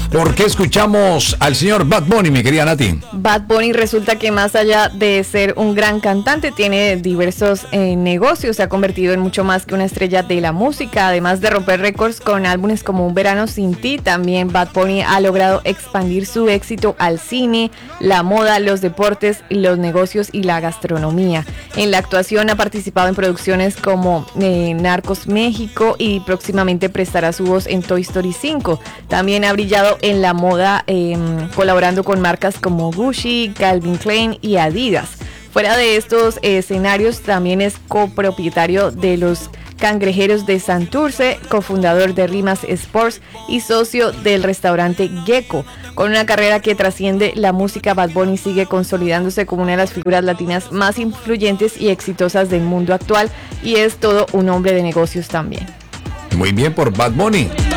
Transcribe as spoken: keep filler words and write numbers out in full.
¿Por qué escuchamos al señor Bad Bunny, mi querida Nati? Bad Bunny resulta que más allá de ser un gran cantante, tiene diversos eh, negocios, se ha convertido en mucho más que una estrella de la música, además de romper récords con álbumes como Un Verano Sin Ti. También Bad Bunny ha logrado expandir su éxito al cine, la moda, los deportes, los negocios y la gastronomía. En la actuación ha participado en producciones como eh, Narcos México y próximamente prestará su voz en Toy Story cinco. También ha brillado en la moda eh, colaborando con marcas como Gucci, Calvin Klein y Adidas. Fuera de estos escenarios también es copropietario de los Cangrejeros de Santurce, cofundador de Rimas Sports y socio del restaurante Gecko. Con una carrera que trasciende la música, Bad Bunny sigue consolidándose como una de las figuras latinas más influyentes y exitosas del mundo actual y es todo un hombre de negocios también. Muy bien por Bad Bunny.